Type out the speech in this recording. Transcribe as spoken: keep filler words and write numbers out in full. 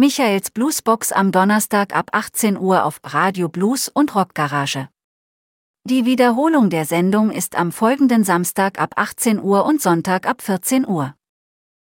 Michaels Bluesbox am Donnerstag ab achtzehn Uhr auf Radio Blues und Rockgarage. Die Wiederholung der Sendung ist am folgenden Samstag ab achtzehn Uhr und Sonntag ab vierzehn Uhr.